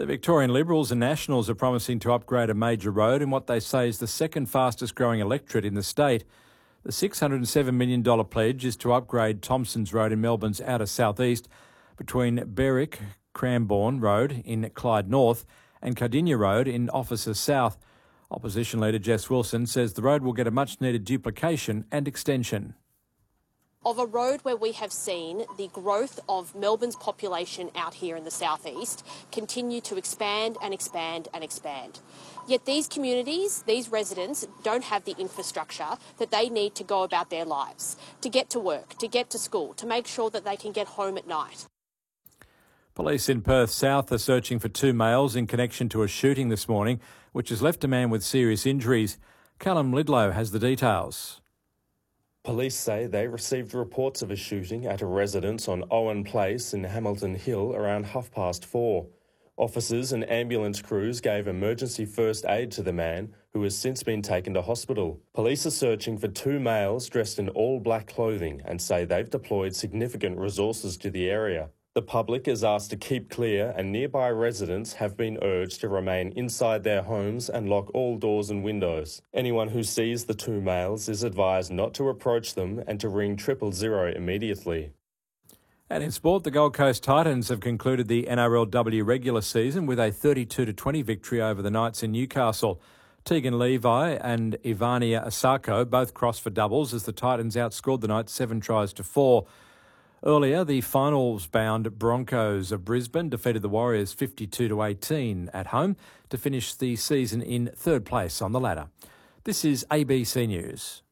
The Victorian Liberals and Nationals are promising to upgrade a major road in what they say is the second fastest growing electorate in the state. The $607 million pledge is to upgrade Thompson's Road in Melbourne's outer southeast between Berwick Cranbourne Road in Clyde North and Cardinia Road in Officer South. Opposition leader Jess Wilson says the road will get a much-needed duplication and extension. Of a road where we have seen the growth of Melbourne's population out here in the southeast continue to expand and expand and expand. Yet these communities, these residents, don't have the infrastructure that they need to go about their lives, to get to work, to get to school, to make sure that they can get home at night. Police in Perth South are searching for two males in connection to a shooting this morning, which has left a man with serious injuries. Callum Lidlow has the details. Police say they received reports of a shooting at a residence on Owen Place in Hamilton Hill around 4:30. Officers and ambulance crews gave emergency first aid to the man, who has since been taken to hospital. Police are searching for two males dressed in all black clothing and say they've deployed significant resources to the area. The public is asked to keep clear, and nearby residents have been urged to remain inside their homes and lock all doors and windows. Anyone who sees the two males is advised not to approach them and to ring 000 immediately. And in sport, the Gold Coast Titans have concluded the NRLW regular season with a 32-20 victory over the Knights in Newcastle. Tegan Levi and Ivania Asako both crossed for doubles as the Titans outscored the Knights 7-4. Earlier, the finals-bound Broncos of Brisbane defeated the Warriors 52-18 at home to finish the season in third place on the ladder. This is ABC News.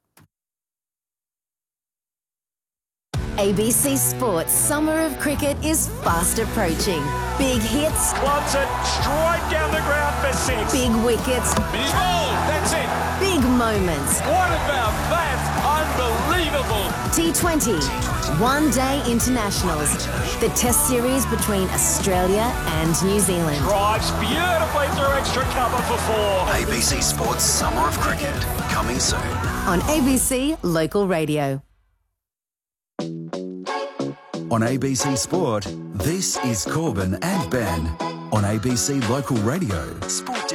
ABC Sports Summer of Cricket is fast approaching. Big hits. Wants it straight down the ground for six. Big wickets. He's bowled. That's it. Big moments. What about that? Unbelievable. T20. One-day internationals. The test series between Australia and New Zealand. Drives beautifully through extra cover for four. ABC Sports Summer of Cricket, coming soon. On ABC Local Radio. On ABC Sport, this is Corbin and Ben. On ABC Local Radio. Sport